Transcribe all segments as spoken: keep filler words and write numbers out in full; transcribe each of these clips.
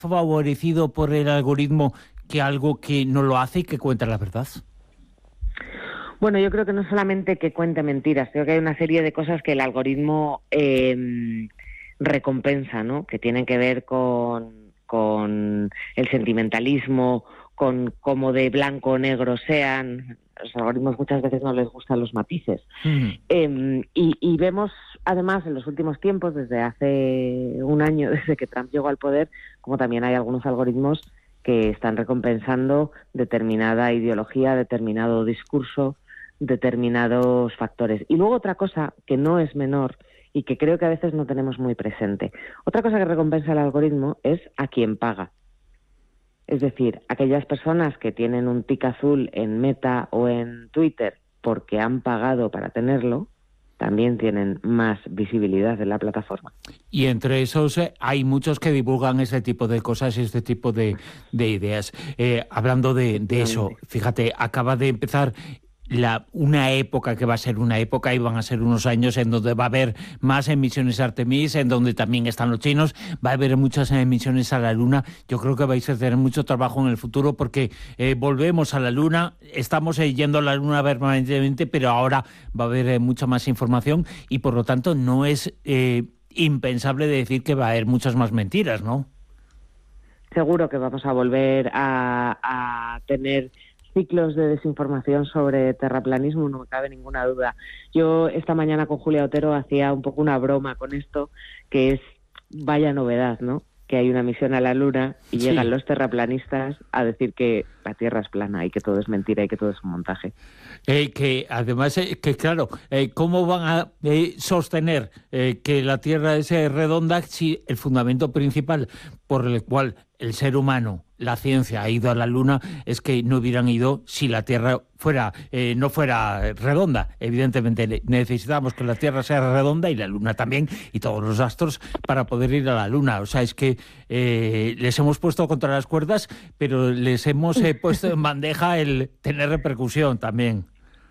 favorecido por el algoritmo que algo que no lo hace y que cuenta la verdad? Bueno, yo creo que no solamente que cuente mentiras, creo que hay una serie de cosas que el algoritmo eh, recompensa, ¿no? Que tienen que ver con, con el sentimentalismo, con cómo de blanco o negro sean. A los algoritmos muchas veces no les gustan los matices. Mm. Eh, y, y vemos, además, en los últimos tiempos, desde hace un año, desde que Trump llegó al poder, como también hay algunos algoritmos que están recompensando determinada ideología, determinado discurso, determinados factores. Y luego otra cosa que no es menor y que creo que a veces no tenemos muy presente. Otra cosa que recompensa el algoritmo es a quien paga. Es decir, aquellas personas que tienen un tic azul en Meta o en Twitter porque han pagado para tenerlo, también tienen más visibilidad en la plataforma. Y entre esos eh, hay muchos que divulgan este tipo de cosas y este tipo de, de ideas. Eh, hablando de, de eso, fíjate, acaba de empezar La, una época que va a ser una época y van a ser unos años en donde va a haber más emisiones Artemis, en donde también están los chinos, va a haber muchas emisiones a la Luna. Yo creo que vais a tener mucho trabajo en el futuro porque eh, volvemos a la Luna, estamos eh, yendo a la Luna permanentemente, pero ahora va a haber eh, mucha más información y por lo tanto no es eh, impensable decir que va a haber muchas más mentiras, ¿no? Seguro que vamos a volver a, a tener ciclos de desinformación sobre terraplanismo, no me cabe ninguna duda. Yo esta mañana con Julia Otero hacía un poco una broma con esto, que es vaya novedad, ¿no? Que hay una misión a la Luna y sí. Llegan los terraplanistas a decir que la Tierra es plana y que todo es mentira y que todo es un montaje. Eh, que además, eh, que claro, eh, ¿cómo van a eh, sostener eh, que la Tierra es eh, redonda si el fundamento principal por el cual el ser humano, la ciencia ha ido a la Luna es que no hubieran ido si la Tierra fuera eh, no fuera redonda? Evidentemente necesitamos que la Tierra sea redonda y la Luna también y todos los astros para poder ir a la Luna. O sea, es que eh, les hemos puesto contra las cuerdas, pero les hemos eh, puesto en bandeja el tener repercusión también.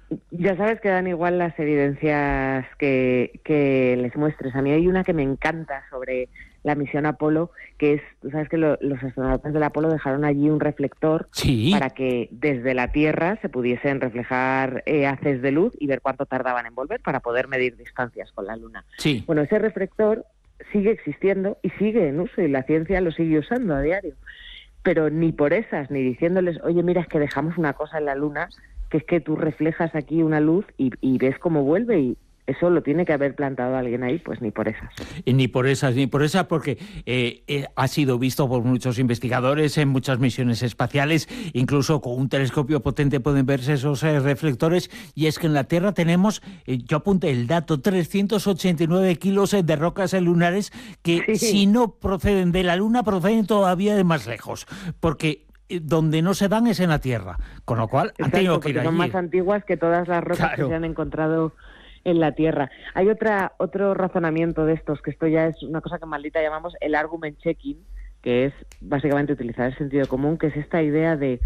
Ya sabes que dan igual las evidencias que, que les muestres. A mí hay una que me encanta sobre la misión Apolo, que es, tú sabes que lo, los astronautas del Apolo dejaron allí un reflector sí. para que desde la Tierra se pudiesen reflejar eh, haces de luz y ver cuánto tardaban en volver para poder medir distancias con la Luna. Sí. Bueno, ese reflector sigue existiendo y sigue en uso y la ciencia lo sigue usando a diario. Pero ni por esas, ni diciéndoles, oye, mira, es que dejamos una cosa en la Luna, que es que tú reflejas aquí una luz y, y ves cómo vuelve y eso lo tiene que haber plantado alguien ahí, pues ni por esas. Y ni por esas, ni por esas, porque eh, eh, ha sido visto por muchos investigadores en muchas misiones espaciales, incluso con un telescopio potente pueden verse esos eh, reflectores, y es que en la Tierra tenemos, eh, yo apunté el dato, trescientos ochenta y nueve kilos eh, de rocas eh, lunares que sí. Si no proceden de la Luna, proceden todavía de más lejos, porque donde no se dan es en la Tierra, con lo cual Exacto, han tenido que ir allí. Son más antiguas que todas las rocas claro. que se han encontrado en la Tierra. Hay otra otro razonamiento de estos, que esto ya es una cosa que maldita llamamos el argument checking, que es básicamente utilizar el sentido común, que es esta idea de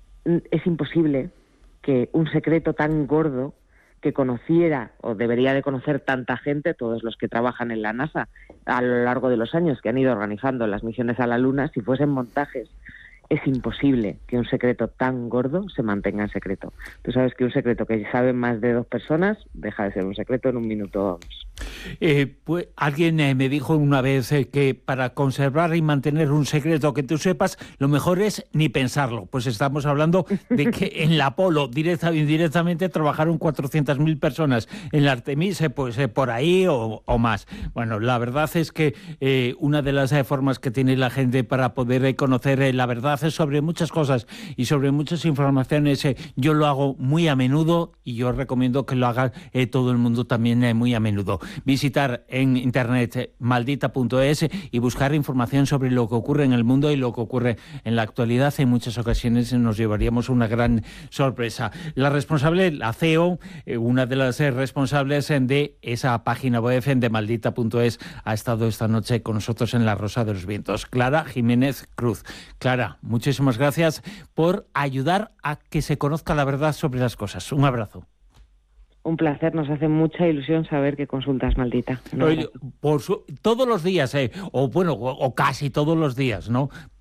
es imposible que un secreto tan gordo que conociera o debería de conocer tanta gente, todos los que trabajan en la NASA a lo largo de los años que han ido organizando las misiones a la Luna, si fuesen montajes, es imposible que un secreto tan gordo se mantenga en secreto. Tú sabes que un secreto que saben más de dos personas deja de ser un secreto en un minuto o dos. Eh, pues, alguien eh, me dijo una vez eh, que para conservar y mantener un secreto que tú sepas, lo mejor es ni pensarlo. Pues estamos hablando de que en la Apolo, directa o indirectamente, trabajaron cuatrocientas mil personas. En la Artemis, eh, pues eh, por ahí o, o más. Bueno, la verdad es que eh, una de las eh, formas que tiene la gente para poder eh, conocer eh, la verdad sobre muchas cosas y sobre muchas informaciones, eh, yo lo hago muy a menudo y yo recomiendo que lo haga eh, todo el mundo también eh, muy a menudo. Visitar en internet eh, maldita punto es y buscar información sobre lo que ocurre en el mundo y lo que ocurre en la actualidad. En muchas ocasiones nos llevaríamos una gran sorpresa. La responsable, la C E O, eh, una de las eh, responsables eh, de esa página web de maldita punto es, ha estado esta noche con nosotros en La Rosa de los Vientos. Clara Jiménez Cruz. Clara, muchísimas gracias por ayudar a que se conozca la verdad sobre las cosas. Un abrazo. un placer, nos hace mucha ilusión saber que consultas, Maldita. Oye, por su, todos los días, eh, o bueno, o, o casi todos los días, ¿no?